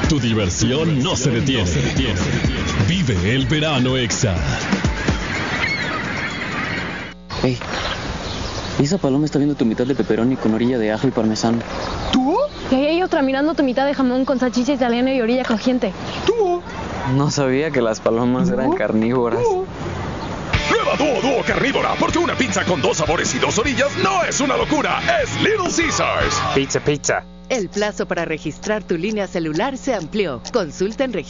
Tu diversión no se detiene. Vive el verano Exa. Hey, esa paloma está viendo tu mitad de pepperoni con orilla de ajo y parmesano. ¿Tú? Y ahí hay otra mirando tu mitad de jamón con salchicha italiana y orilla crujiente. ¿Tú? No sabía que las palomas eran carnívoras. Prueba Dúo Carnívora, porque una pizza con 2 sabores y 2 orillas no es una locura, es Little Caesars. Pizza. El plazo para registrar tu línea celular se amplió. Consulta en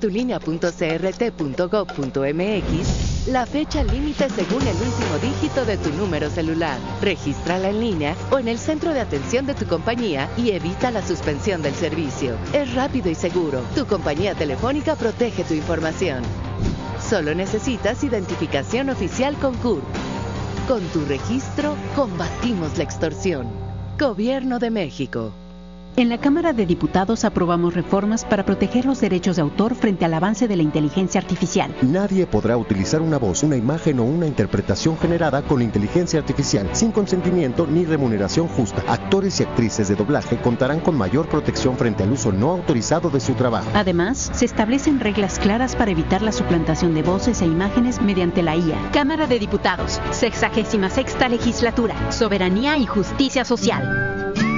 registratulinea.crt.gov.mx la fecha límite según el último dígito de tu número celular. Regístrala en línea o en el centro de atención de tu compañía y evita la suspensión del servicio. Es rápido y seguro. Tu compañía telefónica protege tu información. Solo necesitas identificación oficial con CURP. Con tu registro, combatimos la extorsión. Gobierno de México. En la Cámara de Diputados aprobamos reformas para proteger los derechos de autor frente al avance de la inteligencia artificial. Nadie podrá utilizar una voz, una imagen o una interpretación generada con inteligencia artificial sin consentimiento ni remuneración justa. Actores y actrices de doblaje contarán con mayor protección frente al uso no autorizado de su trabajo. Además, se establecen reglas claras para evitar la suplantación de voces e imágenes mediante la IA. Cámara de Diputados, 66ª Legislatura, Soberanía y Justicia Social.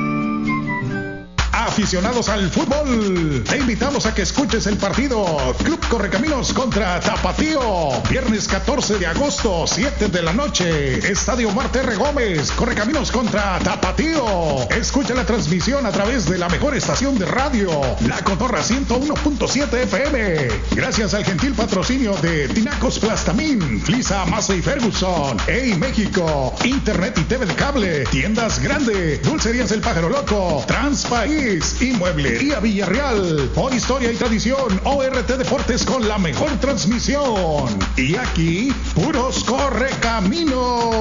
Aficionados al fútbol, te invitamos a que escuches el partido Club Correcaminos contra Tapatío, viernes 14 de agosto, 7 de la noche, Estadio Marte R. Gómez, Correcaminos contra Tapatío. Escucha la transmisión a través de la mejor estación de radio, La Cotorra 101.7 FM. Gracias al gentil patrocinio de Tinacos Plastamín, Flisa, Massa y Ferguson, EI México, Internet y TV de cable, Tiendas Grande, Dulcerías El Pájaro Loco, Transpaís y Mueblería Villarreal. Por historia y tradición, ORT Deportes con la mejor transmisión. Y aquí, puros Correcaminos.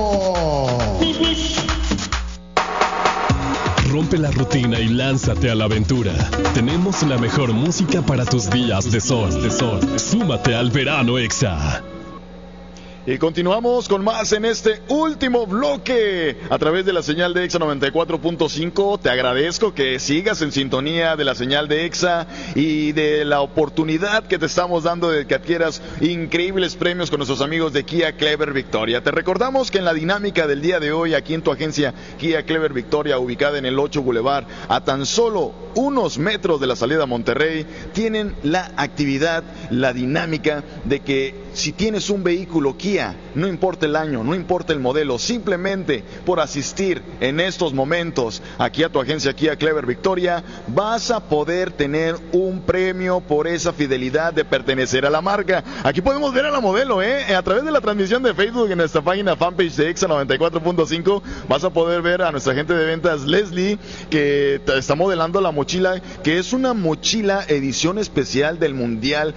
Rompe la rutina y lánzate a la aventura. Tenemos la mejor música para tus días de sol. Súmate al verano Exa. Y continuamos con más en este último bloque a través de la señal de Exa 94.5. Te agradezco que sigas en sintonía de la señal de Exa y de la oportunidad que te estamos dando de que adquieras increíbles premios con nuestros amigos de Kia Clever Victoria. Te recordamos que en la dinámica del día de hoy, aquí en tu agencia Kia Clever Victoria, ubicada en el 8 Boulevard, a tan solo unos metros de la salida a Monterrey, tienen la actividad, la dinámica de que si tienes un vehículo Kia, no importa el año, no importa el modelo, simplemente por asistir en estos momentos aquí a tu agencia Kia Clever Victoria, vas a poder tener un premio por esa fidelidad de pertenecer a la marca. Aquí podemos ver a la modelo, a través de la transmisión de Facebook en nuestra página fanpage de Exa 94.5, vas a poder ver a nuestra agente de ventas Leslie, que está modelando la mochila, que es una mochila edición especial del Mundial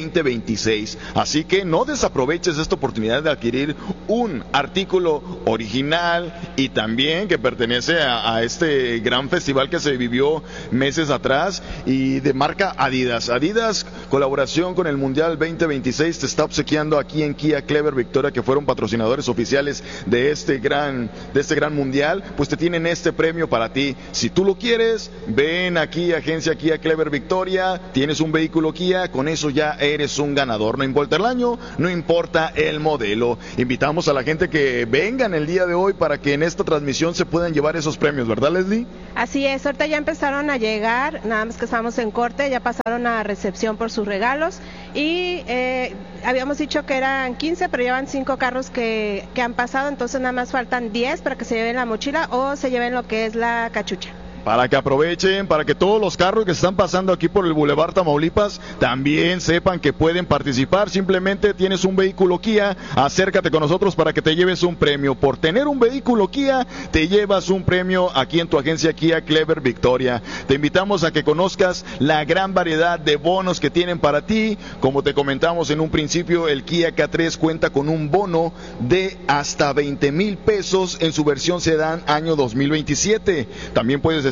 2026. Así que no desaproveches esta oportunidad de adquirir un artículo original y también que pertenece a este gran festival que se vivió meses atrás y de marca Adidas. Adidas, colaboración con el Mundial 2026, te está obsequiando aquí en Kia Clever Victoria, que fueron patrocinadores oficiales de este gran Mundial, pues te tienen este premio para ti. Si tú lo quieres, ven aquí, agencia Kia Clever Victoria, tienes un vehículo Kia, con eso ya eres un ganador. No importa el año, no importa el modelo. Invitamos a la gente que vengan el día de hoy para que en esta transmisión se puedan llevar esos premios, ¿verdad, Leslie? Así es, ahorita ya empezaron a llegar, nada más que estamos en corte, ya pasaron a recepción por sus regalos y habíamos dicho que eran 15, pero llevan 5 carros que han pasado, entonces nada más faltan 10 para que se lleven la mochila o se lleven lo que es la cachucha. Para que aprovechen, para que todos los carros que están pasando aquí por el Boulevard Tamaulipas también sepan que pueden participar. Simplemente tienes un vehículo Kia, acércate con nosotros para que te lleves un premio. Por tener un vehículo Kia, te llevas un premio aquí en tu agencia Kia Clever Victoria. Te invitamos a que conozcas la gran variedad de bonos que tienen para ti. Como te comentamos en un principio, el Kia K3 cuenta con un bono de hasta 20,000 pesos en su versión sedán año 2027. También puedes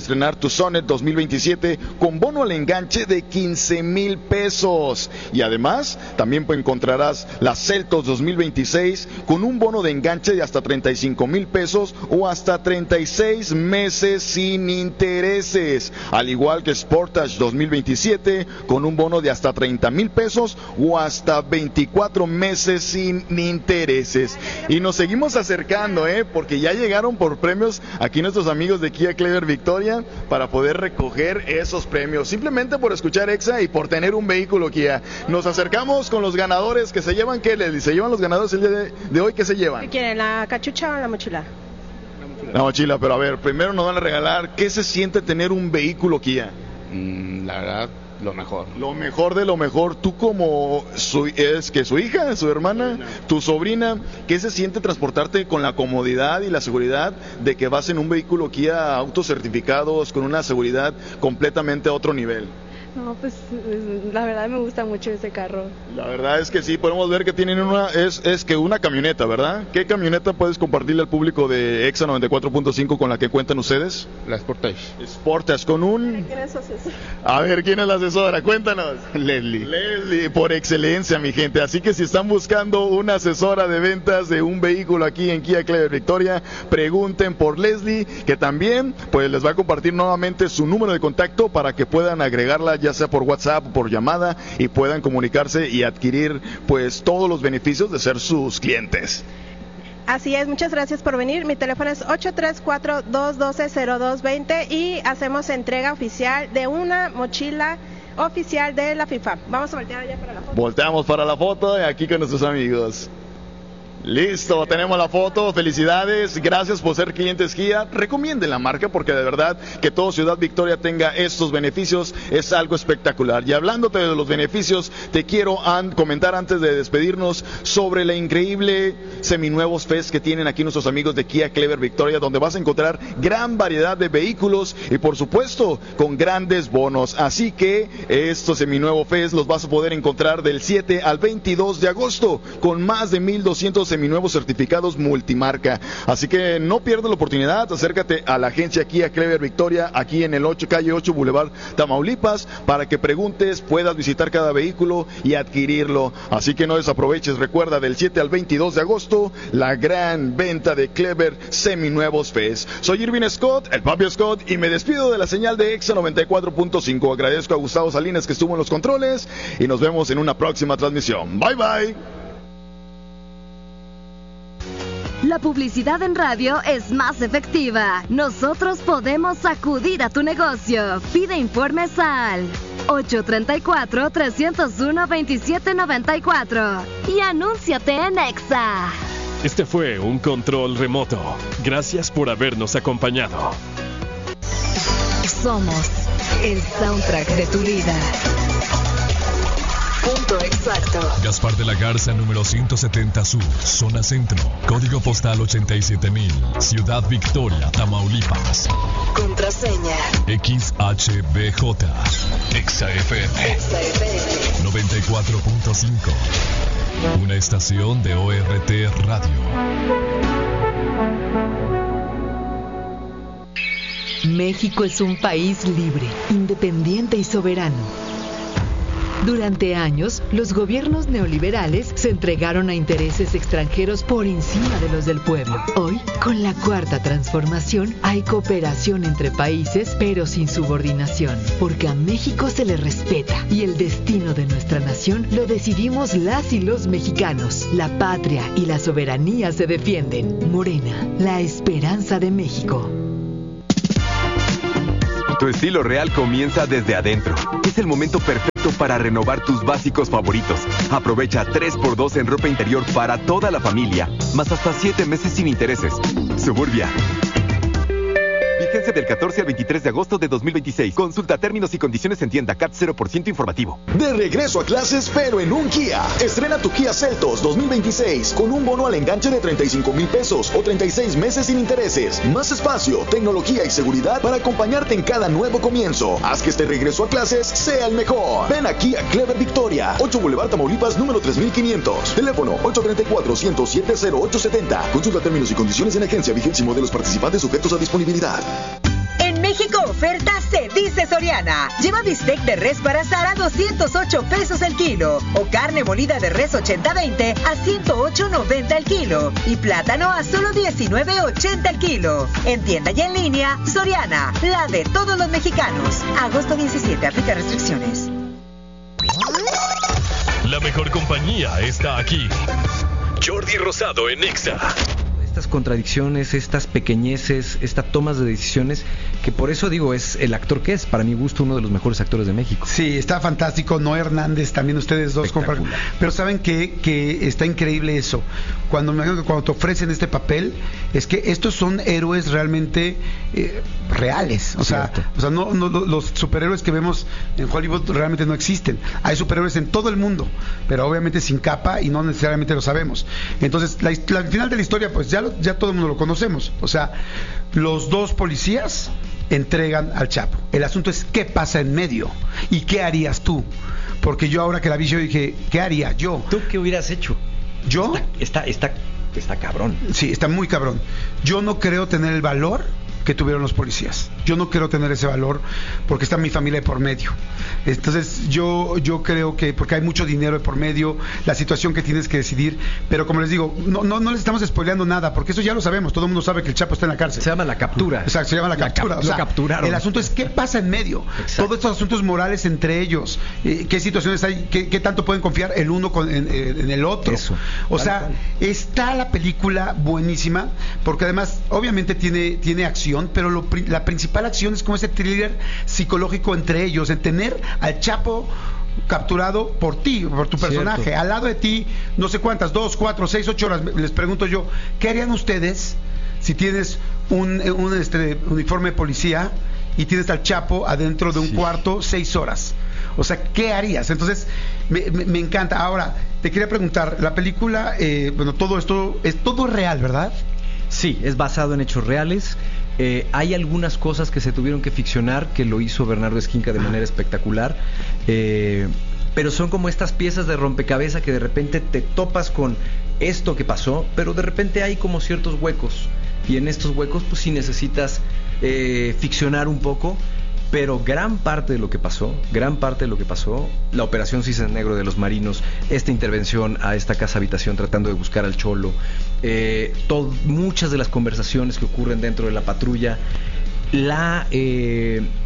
estrenar tu Sonet 2027 con bono al enganche de 15,000 pesos. Y además, también encontrarás la Seltos 2026 con un bono de enganche de hasta 35,000 pesos o hasta 36 meses sin intereses. Al igual que Sportage 2027 con un bono de hasta 30,000 pesos o hasta 24 meses sin intereses. Y nos seguimos acercando, porque ya llegaron por premios aquí nuestros amigos de Kia Clever Victoria para poder recoger esos premios, simplemente por escuchar Exa y por tener un vehículo Kia. Nos acercamos con los ganadores que se llevan, ¿qué les dice? ¿Se llevan los ganadores el día de hoy? ¿Qué se llevan? ¿Qué quieren, la cachucha o la mochila? La mochila, pero a ver, primero nos van a regalar, ¿qué se siente tener un vehículo Kia? La verdad, lo mejor. Lo mejor de lo mejor. Tú como su hija, su hermana, tu sobrina, ¿qué se siente transportarte con la comodidad y la seguridad de que vas en un vehículo Kia autos certificados con una seguridad completamente a otro nivel? No, pues la verdad me gusta mucho ese carro. La verdad es que sí, podemos ver que tienen una camioneta, ¿verdad? ¿Qué camioneta puedes compartirle al público de Exa 94.5 con la que cuentan ustedes? La Sportage. Sportage, con un... ¿Quién es su asesor? A ver, ¿quién es la asesora? Cuéntanos. Leslie, por excelencia, mi gente. Así que si están buscando una asesora de ventas de un vehículo aquí en Kia Clever Victoria, pregunten por Leslie, que también pues les va a compartir nuevamente su número de contacto para que puedan agregarla ya sea por WhatsApp o por llamada y puedan comunicarse y adquirir pues todos los beneficios de ser sus clientes. Así es, muchas gracias por venir. Mi teléfono es 834-212-0220 y hacemos entrega oficial de una mochila oficial de la FIFA. Vamos a voltear allá para la foto. Volteamos para la foto y aquí con nuestros amigos. Listo, tenemos la foto, felicidades, gracias por ser clientes Kia, recomienden la marca porque de verdad que todo Ciudad Victoria tenga estos beneficios es algo espectacular. Y hablándote de los beneficios, te quiero comentar antes de despedirnos sobre la increíble Seminuevos Fest que tienen aquí nuestros amigos de Kia Clever Victoria, donde vas a encontrar gran variedad de vehículos y por supuesto con grandes bonos. Así que estos Seminuevo Fest los vas a poder encontrar del 7 al 22 de agosto con más de 1,200 seminuevos certificados multimarca. Así que no pierdas la oportunidad, acércate a la agencia Kia Clever Victoria aquí en el calle 8 Boulevard Tamaulipas para que preguntes, puedas visitar cada vehículo y adquirirlo. Así que no desaproveches, recuerda del 7 al 22 de agosto la gran venta de Clever Seminuevos Fest. Soy Irvin Scott, el Papi Scott, y me despido de la señal de Exa 94.5. Agradezco a Gustavo Salinas que estuvo en los controles y nos vemos en una próxima transmisión. Bye bye. La publicidad en radio es más efectiva. Nosotros podemos acudir a tu negocio. Pide informes al 834-301-2794 y anúnciate en Exa. Este fue un control remoto. Gracias por habernos acompañado. Somos el soundtrack de tu vida. Punto exacto. Gaspar de la Garza, número 170 Sur, zona centro. Código postal 87,000. Ciudad Victoria, Tamaulipas. Contraseña XHBJ. XFM 94.5. Una estación de ORT Radio. México es un país libre, independiente y soberano. Durante años, los gobiernos neoliberales se entregaron a intereses extranjeros por encima de los del pueblo. Hoy, con la Cuarta Transformación, hay cooperación entre países, pero sin subordinación, porque a México se le respeta y el destino de nuestra nación lo decidimos las y los mexicanos. La patria y la soberanía se defienden. Morena, la esperanza de México. Tu estilo real comienza desde adentro. Es el momento perfecto para renovar tus básicos favoritos. Aprovecha 3x2 en ropa interior para toda la familia, más hasta 7 meses sin intereses. Suburbia. Vigencia del 14 al 23 de agosto de 2026. Consulta términos y condiciones en tienda. CAT 0% informativo. De regreso a clases, pero en un Kia. Estrena tu Kia Seltos 2026 con un bono al enganche de 35,000 pesos o 36 meses sin intereses. Más espacio, tecnología y seguridad para acompañarte en cada nuevo comienzo. Haz que este regreso a clases sea el mejor. Ven aquí a Clever Victoria, 8 Boulevard Tamaulipas, número 3500. Teléfono 834-107-0870. Consulta términos y condiciones en agencia, vigencia y modelos participantes sujetos a disponibilidad. En México oferta se dice Soriana. Lleva bistec de res para asar a 208 pesos el kilo. O carne molida de res 80-20 a 108.90 el kilo. Y plátano a solo 19.80 el kilo. En tienda y en línea, Soriana, la de todos los mexicanos. Agosto 17, aplica restricciones. La mejor compañía está aquí. Jordi Rosado en Exa. Estas contradicciones, estas pequeñeces, estas tomas de decisiones, que por eso digo, es el actor que es, para mi gusto, uno de los mejores actores de México. Sí, está fantástico. Noé Hernández, también ustedes dos. Pero ¿saben qué? Que está increíble eso. Cuando te ofrecen este papel, es que estos son héroes realmente reales. O sea, no, los superhéroes que vemos en Hollywood realmente no existen. Hay superhéroes en todo el mundo, pero obviamente sin capa y no necesariamente lo sabemos. Entonces, al final de la historia, pues ya todo el mundo lo conocemos. O sea, los dos policías entregan al Chapo. El asunto es qué pasa en medio y qué harías tú. Porque yo ahora que la vi, yo dije, ¿qué haría yo? ¿Tú qué hubieras hecho? ¿Yo? Está cabrón. Sí, está muy cabrón. Yo no creo tener el valor que tuvieron los policías. Yo no quiero tener ese valor porque está mi familia de por medio. Entonces yo creo que porque hay mucho dinero de por medio, la situación que tienes que decidir, pero como les digo, no les estamos spoileando nada, porque eso ya lo sabemos, todo el mundo sabe que el Chapo está en la cárcel. Se llama la captura. Exacto, se llama la captura. Lo capturaron. El asunto es qué pasa en medio. Exacto. Todos estos asuntos morales entre ellos, qué situaciones hay, qué tanto pueden confiar el uno en el otro. Eso. O sea, está la película buenísima, porque además obviamente tiene acción, pero la principal acción es como ese thriller psicológico entre ellos, en tener al Chapo capturado por ti, por tu personaje, cierto, al lado de ti, no sé cuántas, 2, 4, 6, 8 horas. Les pregunto yo, ¿qué harían ustedes si tienes un uniforme de policía y tienes al Chapo adentro de un cuarto 6 horas? O sea, ¿qué harías? Entonces, me encanta. Ahora, te quería preguntar, la película, todo esto es todo real, ¿verdad? Sí, es basado en hechos reales. Hay algunas cosas que se tuvieron que ficcionar, que lo hizo Bernardo Esquinca de manera espectacular, pero son como estas piezas de rompecabezas que de repente te topas con esto que pasó, pero de repente hay como ciertos huecos, y en estos huecos pues sí necesitas ficcionar un poco. Pero gran parte de lo que pasó, la operación Cisne Negro de los marinos, esta intervención a esta casa habitación tratando de buscar al Cholo, muchas de las conversaciones que ocurren dentro de la patrulla, el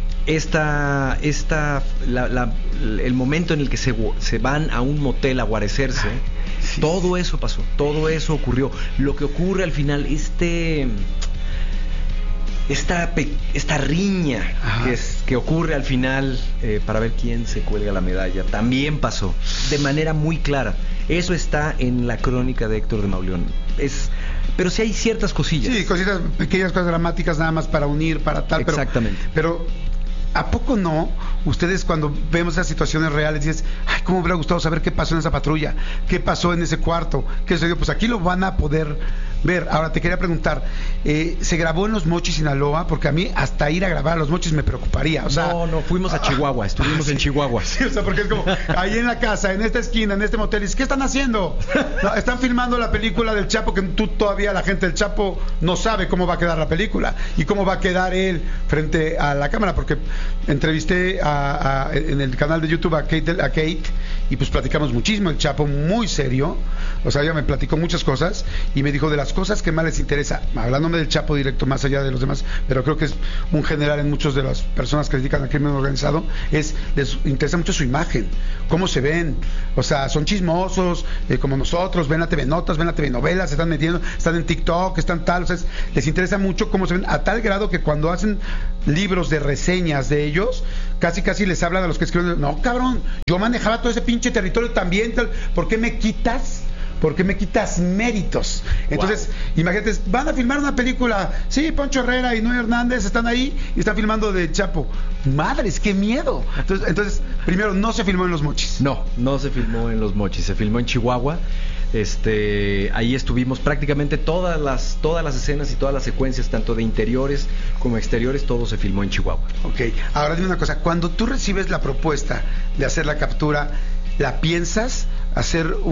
momento en el que se van a un motel a guarecerse, todo eso pasó, todo eso ocurrió. Lo que ocurre al final, esta riña que ocurre al final para ver quién se cuelga la medalla, también pasó de manera muy clara. Eso está en la crónica de Héctor de Mauleón. Pero sí hay ciertas cosillas. Sí, cositas, pequeñas cosas dramáticas nada más para unir, para tal. Exactamente. Pero ¿a poco no? Ustedes cuando vemos esas situaciones reales dices, ay, cómo me hubiera gustado saber qué pasó en esa patrulla, qué pasó en ese cuarto, qué sucedió. Pues aquí lo van a poder ver. Ahora te quería preguntar, ¿se grabó en Los Mochis, Sinaloa? Porque a mí hasta ir a grabar a Los Mochis me preocuparía. O sea, no, fuimos a Chihuahua, estuvimos en Chihuahua. Sí, o sea, porque es como ahí en la casa, en esta esquina, en este motel, y dices, ¿qué están haciendo? No, están filmando la película del Chapo, que tú todavía, la gente del Chapo no sabe cómo va a quedar la película y cómo va a quedar él frente a la cámara, porque entrevisté en el canal de YouTube a Kate y pues platicamos muchísimo. El Chapo muy serio, o sea, ella me platicó muchas cosas y me dijo de las cosas que más les interesa, hablándome del Chapo directo, más allá de los demás, pero creo que es un general en muchas de las personas que se dedican al crimen organizado, les interesa mucho su imagen, cómo se ven, o sea, son chismosos, como nosotros, ven a TV Notas, ven a TV Novelas, se están metiendo, están en TikTok, están tal, o sea, les interesa mucho cómo se ven, a tal grado que cuando hacen libros de reseñas de ellos, casi les hablan a los que escriben, no, cabrón, yo manejaba todo ese pinche territorio también, tal, ¿por qué me quitas méritos? Entonces, imagínate, van a filmar una película, sí, Poncho Herrera y Noé Hernández están ahí y están filmando de Chapo. Madres, qué miedo. Entonces, primero, no se filmó en Los Mochis. No se filmó en Los Mochis, se filmó en Chihuahua. Ahí estuvimos prácticamente todas las escenas y todas las secuencias, tanto de interiores como exteriores, todo se filmó en Chihuahua. Ok, ahora dime una cosa, cuando tú recibes la propuesta de hacer la captura, ¿la piensas hacer